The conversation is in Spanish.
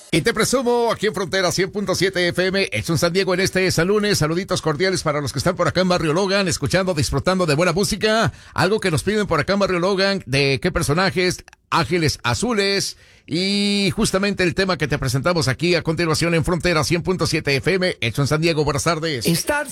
Y te presumo aquí en Frontera 100.7 FM, Edson San Diego en este San Lunes. Saluditos cordiales para los que están por acá en Barrio Logan, escuchando, disfrutando de buena música. Algo que nos piden por acá en Barrio Logan, de qué personajes, Ángeles Azules, y justamente el tema que te presentamos aquí a continuación en Frontera 100.7 FM, Edson San Diego. Buenas tardes.